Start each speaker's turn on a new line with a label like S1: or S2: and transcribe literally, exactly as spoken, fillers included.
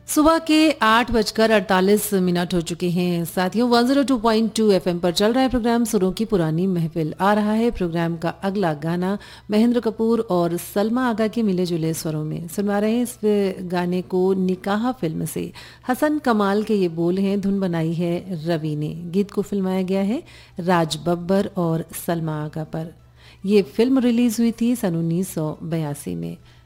S1: सुबह के आठ बजकर अड़तालीस मिनट हो चुके हैं। साथियों, एक सौ दो पॉइंट दो एफएम पर चल रहा है प्रोग्राम सुरों की पुरानी महफिल। आ रहा है प्रोग्राम का अगला गाना महेंद्र कपूर और सलमा आगा के मिले जुले स्वरों में। सुनवा रहे हैं इस गाने को निकाह फिल्म से। हसन कमाल के ये बोल हैं, धुन बनाई है रवि ने। गीत को फिल्माया गया है राज बब्बर और सलमा आगा पर। ये फिल्म रिलीज हुई थी सन उन्नीस सौ बयासी में।